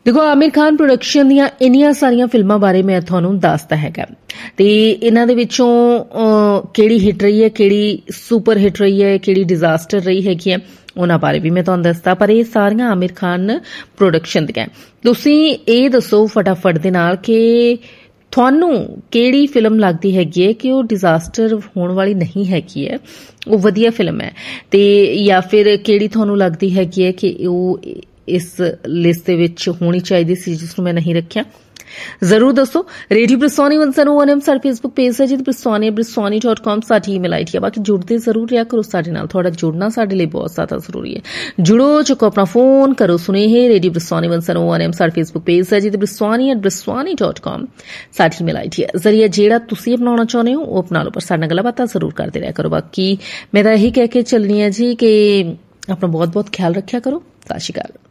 देखो आमिर खान प्रोडक्शन ਦੀਆਂ ਇੰਨੀਆਂ ਸਾਰੀਆਂ ਫਿਲਮਾਂ ਬਾਰੇ ਮੈਂ ਤੁਹਾਨੂੰ ਦੱਸਦਾ ਹੈਗਾ ਤੇ ਇਹਨਾਂ ਦੇ ਵਿੱਚੋਂ ਕਿਹੜੀ ਹਿੱਟ ਰਹੀ ਹੈ, ਕਿਹੜੀ ਸੁਪਰ ਹਿੱਟ ਰਹੀ ਹੈ, ਕਿਹੜੀ ਡਿਜ਼ਾਸਟਰ ਰਹੀ ਹੈਗੀ ਹੈ, ਉਹਨਾਂ ਬਾਰੇ ਵੀ ਮੈਂ ਤੁਹਾਨੂੰ ਦੱਸਦਾ। ਪਰ ਇਹ ਸਾਰੀਆਂ ਆमिर ਖਾਨ ਪ੍ਰੋਡਕਸ਼ਨ ਦੀਆਂ। ਤੁਸੀਂ ਇਹ ਦੱਸੋ ਫਟਾਫਟ ਦੇ ਨਾਲ ਕਿ ਤੁਹਾਨੂੰ ਕਿਹੜੀ ਫਿਲਮ ਲੱਗਦੀ ਹੈਗੀ ਹੈ ਕਿ ਉਹ ਡਿਜ਼ਾਸਟਰ ਹੋਣ ਵਾਲੀ ਨਹੀਂ ਹੈਗੀ ਹੈ, ਉਹ ਵਧੀਆ ਫਿਲਮ ਹੈ, ਤੇ ਜਾਂ ਫਿਰ ਕਿਹੜੀ ਤੁਹਾਨੂੰ ਲੱਗਦੀ ਹੈਗੀ ਹੈ ਕਿ ਉਹ ਇਸ ਲਿਸਟ ਦੇ ਵਿੱਚ ਹੋਣੀ ਚਾਹੀਦੀ ਸੀ ਜਿਸ ਨੂੰ ਮੈਂ ਨਹੀਂ ਰੱਖਿਆ। ਜ਼ਰੂਰ ਦੱਸੋ। ਰੇਡੀਓ ਬ੍ਰਿਸਵਾਨੀ 101 ਸਾਡਾ ਫੇਸਬੁੱਕ ਪੇਜ ਹੈ ਜੀ, briswani@briswani.com ਸਾਡੀ ਈਮੇਲ ਆਈਡੀ ਹੈ। ਬਾਕੀ ਜੁੜਦੇ ਜ਼ਰੂਰ ਰਿਹਾ ਕਰੋ ਸਾਡੇ ਨਾਲ, ਤੁਹਾਡਾ ਜੁੜਨਾ ਸਾਡੇ ਲਈ ਬਹੁਤ ਜ਼ਿਆਦਾ ਜ਼ਰੂਰੀ ਹੈ। ਜੁੜੋ, ਚੁੱਕੋ ਆਪਣਾ ਫੋਨ, ਕਰੋ ਸੁਨੇਹੇ। ਰੇਡੀਓ ਬ੍ਰਿਸਵਾਨੀ 101 ਸਾਡਾ ਫੇਸਬੁੱਕ ਪੇਜ ਹੈ ਜੀ, briswani@briswani.com ਸਾਡੀ ਈਮੇਲ ਆਈਡੀ ਹੈ। ਜ਼ਰੀਆ ਜਿਹੜਾ ਤੁਸੀਂ ਅਪਣਾਉਣਾ ਚਾਹੁੰਦੇ ਹੋ ਉਹ ਅਪਣਾ ਲਓ, ਪਰ ਸਾਡੇ ਨਾਲ ਗੱਲਾਂ ਬਾਤਾਂ ਜ਼ਰੂਰ ਕਰਦੇ ਰਿਹਾ ਕਰੋ। ਬਾਕੀ ਮੈਂ ਤਾਂ ਇਹੀ ਕਹਿ ਕੇ ਚੱਲਣੀ ਹੈ ਜੀ ਕਿ ਆਪਣਾ ਬਹੁਤ ਬਹੁਤ ਖਿਆਲ ਰੱਖਿਆ ਕਰੋ। ਸਤਿ ਸ਼੍ਰੀ ਅਕਾਲ।